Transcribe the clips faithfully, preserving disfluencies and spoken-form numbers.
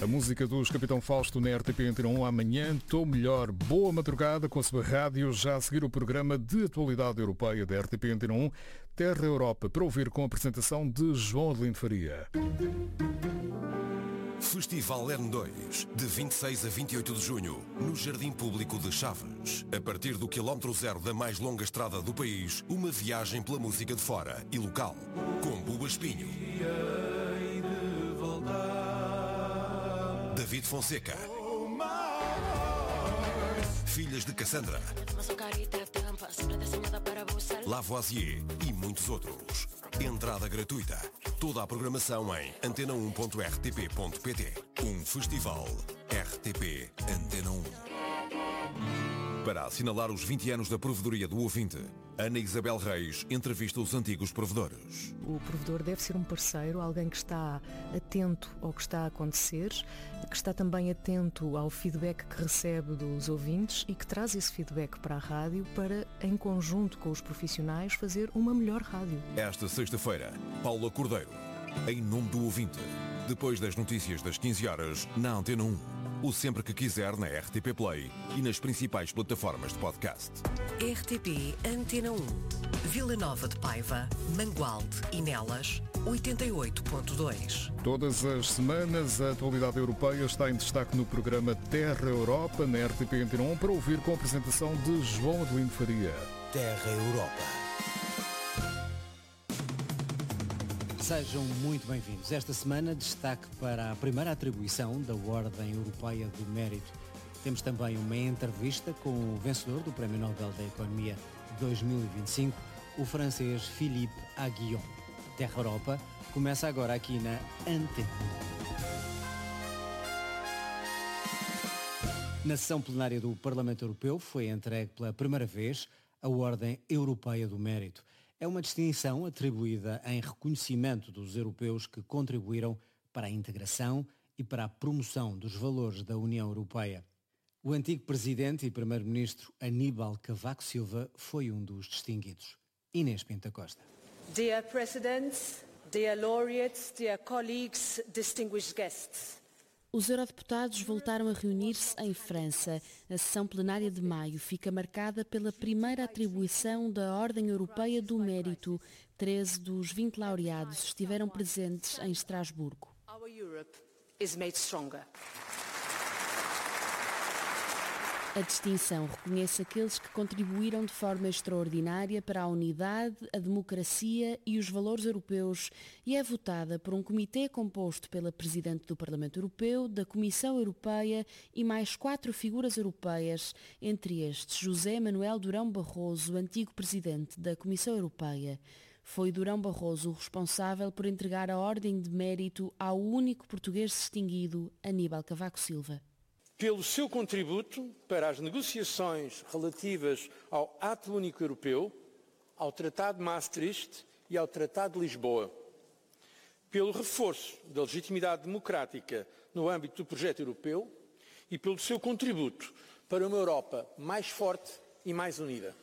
A música dos Capitão Fausto na R T P Antena um. Amanhã estou melhor. Boa madrugada com a sua rádio. Já a seguir o programa de atualidade europeia da R T P Antena um, Terra Europa, para ouvir com a apresentação de João Adelino Faria. Festival L E R N dois, de vinte e seis a vinte e oito de junho, no Jardim Público de Chaves. A partir do quilómetro zero da mais longa estrada do país, uma viagem pela música de fora e local, com Buba Espinho, David Fonseca, Filhas de Cassandra, Lavoisier e muitos outros. Entrada gratuita. Toda a programação em antena um ponto r t p ponto p t. Um festival R T P Antena um. Para assinalar os vinte anos da provedoria do ouvinte, Ana Isabel Reis entrevista os antigos provedores. O provedor deve ser um parceiro, alguém que está atento ao que está a acontecer, que está também atento ao feedback que recebe dos ouvintes e que traz esse feedback para a rádio para, em conjunto com os profissionais, fazer uma melhor rádio. Esta sexta-feira, Paula Cordeiro, em nome do ouvinte, depois das notícias das quinze horas, na Antena um. Ou sempre que quiser na R T P Play e nas principais plataformas de podcast. R T P Antena um. Vila Nova de Paiva, Mangualde e Nelas, oitenta e oito ponto dois. Todas as semanas a atualidade europeia está em destaque no programa Terra Europa na R T P Antena um, para ouvir com a apresentação de João Adelino Faria. Terra Europa. Sejam muito bem-vindos. Esta semana, destaque para a primeira atribuição da Ordem Europeia do Mérito. Temos também uma entrevista com o vencedor do Prémio Nobel da Economia dois mil e vinte e cinco, o francês Philippe Aghion. Terra Europa começa agora aqui na Antena. Na sessão plenária do Parlamento Europeu foi entregue pela primeira vez a Ordem Europeia do Mérito. É uma distinção atribuída em reconhecimento dos europeus que contribuíram para a integração e para a promoção dos valores da União Europeia. O antigo presidente e primeiro-ministro Aníbal Cavaco Silva foi um dos distinguidos. Inês Pinta Costa. Dear President, dear laureates, dear colleagues, distinguished guests. Os eurodeputados voltaram a reunir-se em França. A sessão plenária de maio fica marcada pela primeira atribuição da Ordem Europeia do Mérito. treze dos vinte laureados estiveram presentes em Estrasburgo. Our Europe is made stronger. A distinção reconhece aqueles que contribuíram de forma extraordinária para a unidade, a democracia e os valores europeus e é votada por um comitê composto pela Presidente do Parlamento Europeu, da Comissão Europeia e mais quatro figuras europeias, entre estes José Manuel Durão Barroso, antigo Presidente da Comissão Europeia. Foi Durão Barroso o responsável por entregar a Ordem de Mérito ao único português distinguido, Aníbal Cavaco Silva. Pelo seu contributo para as negociações relativas ao Ato Único Europeu, ao Tratado de Maastricht e ao Tratado de Lisboa. Pelo reforço da legitimidade democrática no âmbito do projeto europeu e pelo seu contributo para uma Europa mais forte e mais unida.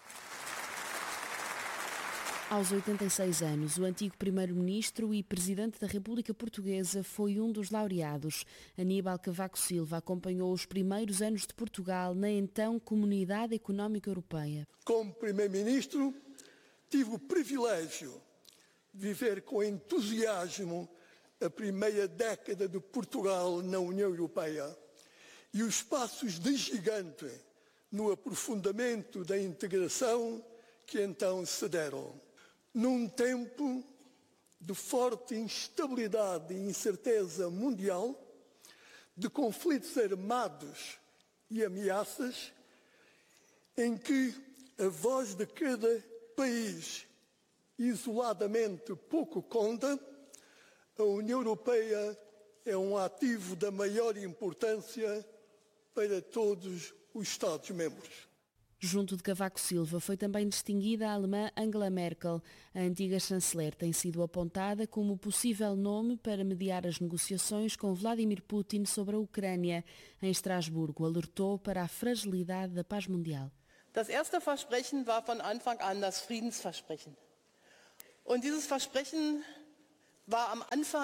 Aos oitenta e seis anos, o antigo primeiro-ministro e presidente da República Portuguesa foi um dos laureados. Aníbal Cavaco Silva acompanhou os primeiros anos de Portugal na então Comunidade Económica Europeia. Como primeiro-ministro, tive o privilégio de viver com entusiasmo a primeira década de Portugal na União Europeia e os passos de gigante no aprofundamento da integração que então se deram. Num tempo de forte instabilidade e incerteza mundial, de conflitos armados e ameaças, em que a voz de cada país isoladamente pouco conta, a União Europeia é um ativo da maior importância para todos os Estados-membros. Junto de Cavaco Silva foi também distinguida a alemã Angela Merkel. A antiga chanceler tem sido apontada como possível nome para mediar as negociações com Vladimir Putin sobre a Ucrânia. Em Estrasburgo, alertou para a fragilidade da paz mundial. Das erste Versprechen war von Anfang an das Friedensversprechen. Und dieses Versprechen war am Anfang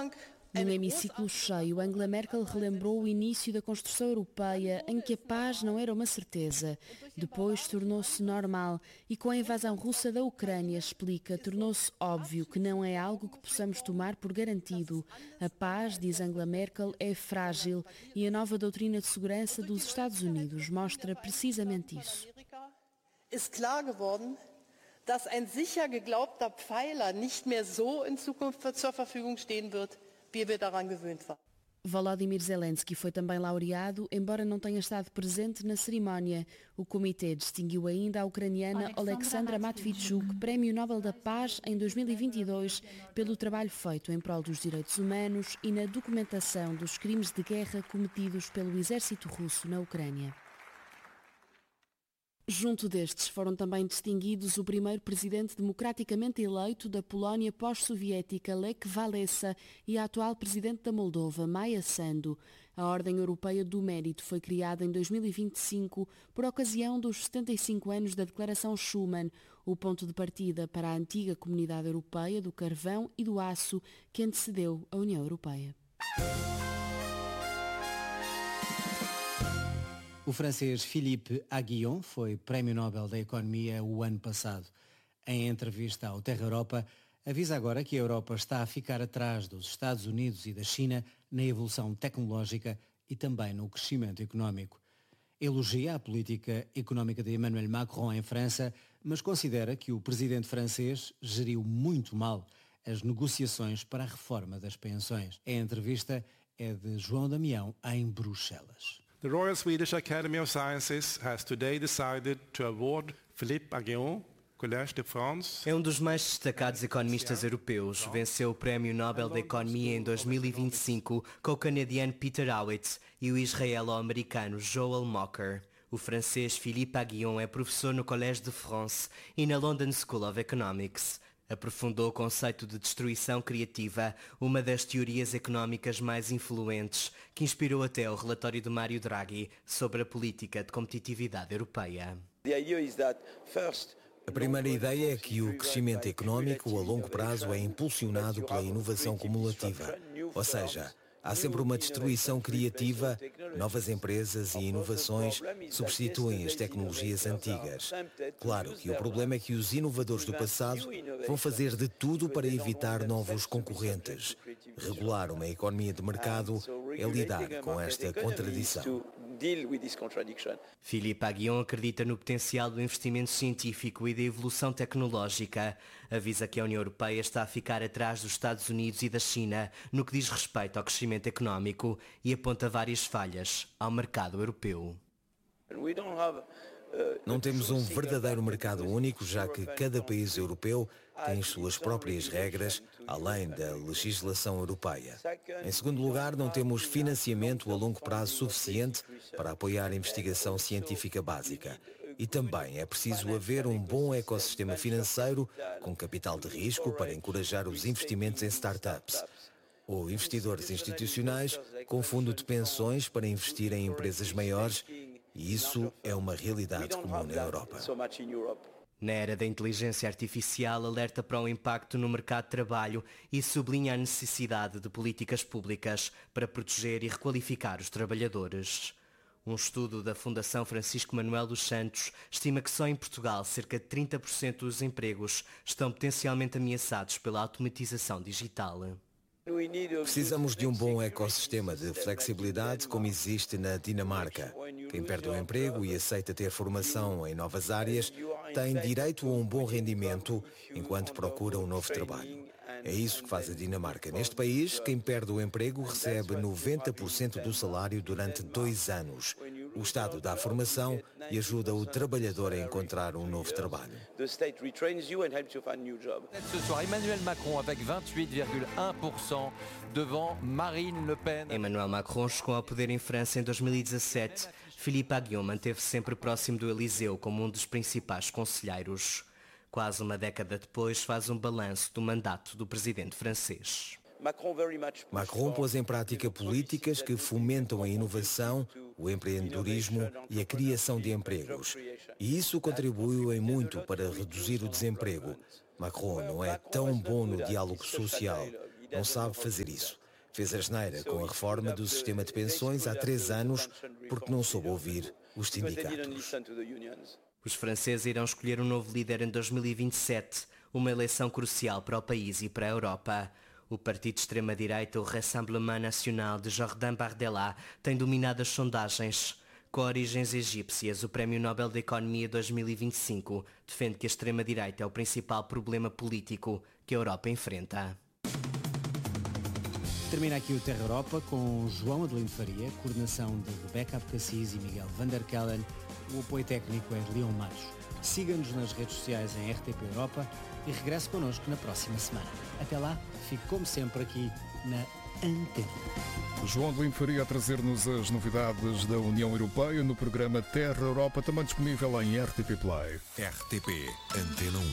Num hemiciclo cheio, Angela Merkel relembrou o início da construção europeia, em que a paz não era uma certeza. Depois tornou-se normal e com a invasão russa da Ucrânia, explica, tornou-se óbvio que não é algo que possamos tomar por garantido. A paz, diz Angela Merkel, é frágil e a nova doutrina de segurança dos Estados Unidos mostra precisamente isso. Ist klar geworden, dass ein sicher geglaubter Pfeiler nicht mehr so in Zukunft zur Verfügung stehen wird, wie wir daran gewöhnt waren. Volodymyr Zelensky foi também laureado, embora não tenha estado presente na cerimónia. O comitê distinguiu ainda a ucraniana Oleksandra Matvichuk, Prémio Nobel da Paz em dois mil e vinte e dois, pelo trabalho feito em prol dos direitos humanos e na documentação dos crimes de guerra cometidos pelo exército russo na Ucrânia. Junto destes foram também distinguidos o primeiro presidente democraticamente eleito da Polónia pós-soviética, Lech Walesa, e a atual presidente da Moldova, Maia Sandu. A Ordem Europeia do Mérito foi criada em dois mil e vinte e cinco por ocasião dos setenta e cinco anos da Declaração Schuman, o ponto de partida para a antiga Comunidade Europeia do Carvão e do Aço que antecedeu a União Europeia. O francês Philippe Aghion foi Prémio Nobel da Economia o ano passado. Em entrevista ao Terra Europa, avisa agora que a Europa está a ficar atrás dos Estados Unidos e da China na evolução tecnológica e também no crescimento económico. Elogia a política económica de Emmanuel Macron em França, mas considera que o presidente francês geriu muito mal as negociações para a reforma das pensões. A entrevista é de João Damião, em Bruxelas. The Royal Swedish Academy of Sciences has today decided to award Philippe Aghion, Collège de France. É um dos mais destacados economistas europeus. Venceu o Prémio Nobel da Economia em dois mil e vinte e cinco com o canadiano Peter Howitt e o israelo-americano Joel Mocker. O francês Philippe Aghion é professor no Collège de France e na London School of Economics. Aprofundou o conceito de destruição criativa, uma das teorias económicas mais influentes, que inspirou até o relatório de Mário Draghi sobre a política de competitividade europeia. A primeira ideia é que o crescimento económico a longo prazo é impulsionado pela inovação cumulativa, ou seja, há sempre uma destruição criativa, novas empresas e inovações substituem as tecnologias antigas. Claro que o problema é que os inovadores do passado vão fazer de tudo para evitar novos concorrentes. Regular uma economia de mercado é lidar com esta contradição. Philippe Aghion acredita no potencial do investimento científico e da evolução tecnológica. Avisa que a União Europeia está a ficar atrás dos Estados Unidos e da China no que diz respeito ao crescimento económico e aponta várias falhas ao mercado europeu. Não temos um verdadeiro mercado único, já que cada país europeu tem as suas próprias regras, além da legislação europeia. Em segundo lugar, não temos financiamento a longo prazo suficiente para apoiar a investigação científica básica. E também é preciso haver um bom ecossistema financeiro com capital de risco para encorajar os investimentos em startups. Ou investidores institucionais com fundo de pensões para investir em empresas maiores, e isso é uma realidade comum na Europa. Na era da inteligência artificial, alerta para o impacto no mercado de trabalho e sublinha a necessidade de políticas públicas para proteger e requalificar os trabalhadores. Um estudo da Fundação Francisco Manuel dos Santos estima que só em Portugal cerca de trinta por cento dos empregos estão potencialmente ameaçados pela automatização digital. Precisamos de um bom ecossistema de flexibilidade como existe na Dinamarca. Quem perde o emprego e aceita ter formação em novas áreas tem direito a um bom rendimento enquanto procura um novo trabalho. É isso que faz a Dinamarca. Neste país, quem perde o emprego recebe noventa por cento do salário durante dois anos. O Estado dá formação e ajuda o trabalhador a encontrar um novo trabalho. Ce soir, Emmanuel Macron avec vingt-huit virgule un por cento devant Marine Le Pen. Emmanuel Macron chegou ao poder em França em dois mil e dezassete. Philippe Aghion manteve-se sempre próximo do Eliseu como um dos principais conselheiros. Quase uma década depois faz um balanço do mandato do presidente francês. Macron pôs em prática políticas que fomentam a inovação, o empreendedorismo e a criação de empregos. E isso contribuiu em muito para reduzir o desemprego. Macron não é tão bom no diálogo social, não sabe fazer isso. Fez asneira com a reforma do sistema de pensões há três anos porque não soube ouvir os sindicatos. Os franceses irão escolher um novo líder em dois mil e vinte e sete, uma eleição crucial para o país e para a Europa. O partido de extrema-direita, o Rassemblement National de Jordan Bardella, tem dominado as sondagens. Com origens egípcias, o Prémio Nobel da Economia dois mil e vinte e cinco defende que a extrema-direita é o principal problema político que a Europa enfrenta. Termina aqui o Terra Europa com João Adelino Faria, coordenação de Rebeca Abcacis e Miguel van der Kellen. O apoio técnico é de Leon Matos. Siga-nos nas redes sociais em R T P Europa e regresse connosco na próxima semana. Até lá, fique como sempre aqui na Antena. João Adelino Faria a trazer-nos as novidades da União Europeia no programa Terra Europa, também disponível em R T P Play. R T P Antena um.